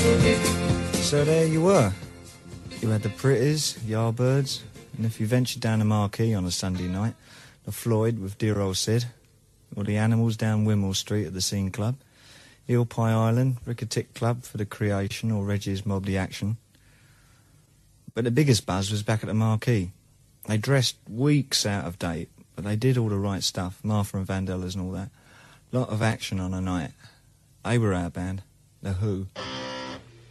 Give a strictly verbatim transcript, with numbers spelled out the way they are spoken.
So there you were. You had the Pretties, Yardbirds, and if you ventured down the Marquee on a Sunday night, the Floyd with dear old Sid, or the Animals down Wimmel Street at the Scene Club, Eel Pie Island, Ricketic Club for the Creation or Reggie's Mob the Action. But the biggest buzz was back at the Marquee. They dressed weeks out of date, but they did all the right stuff, Martha and Vandellas and all that. Lot of action on a night. They were our band, The Who.